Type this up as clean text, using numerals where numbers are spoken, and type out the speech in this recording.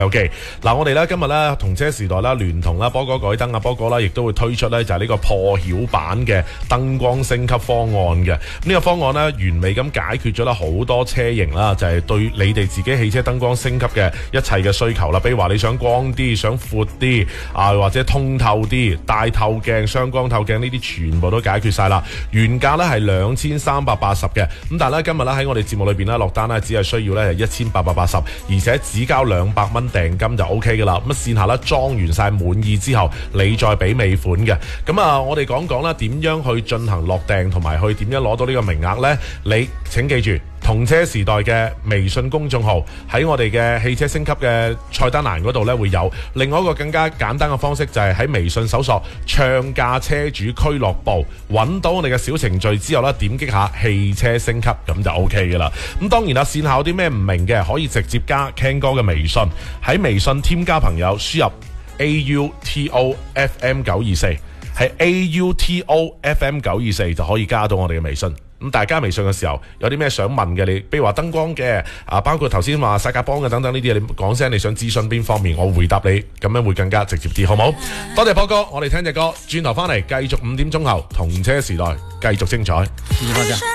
OK， 嗱，我哋咧今日咧同車時代啦，聯同啦波哥改燈啊，波哥啦亦都會推出咧就係呢個破曉版嘅燈光升級方案嘅。呢個方案咧完美咁解決咗啦好多車型啦，就係對你哋自己汽車燈光升級嘅一切嘅需求啦。比如話你想光啲、想闊啲啊，或者通透啲、大透鏡、雙光透鏡呢啲全部都解決晒啦。原價咧係2380嘅，咁但係咧今日咧喺我哋節目裏邊咧落單咧只係需要咧係1880，而且只交200蚊訂金就 OK 噶啦。咁線下咧裝完晒滿意之後，你再俾尾款嘅。咁啊，我哋講講啦，點樣去進行落訂同埋去點樣攞到呢個名額呢？你請記住，同車時代嘅微信公眾號喺我哋嘅汽車升級嘅菜單欄嗰度呢會有。另外一個更加簡單嘅方式就係喺微信搜索唱價車主俱樂部，揾到我哋嘅小程序之後呢，點擊下汽車升級咁就 OK 噶啦。咁當然啦，線下有啲咩唔明嘅，可以直接加 Ken 哥嘅微信，喺微信添加朋友，輸入 AUTOFM924， 係 AUTOFM924 就可以加到我哋嘅微信。咁大家微信嘅時候有啲咩想問嘅，你比如話燈光嘅啊，包括頭先話薩格邦嘅等等呢啲嘢，你講聲你想諮詢邊方面，我回答你，咁樣會更加直接啲，好冇？多謝波哥，我哋聽隻歌，轉頭翻嚟繼續5點鐘後同車時代繼續精彩。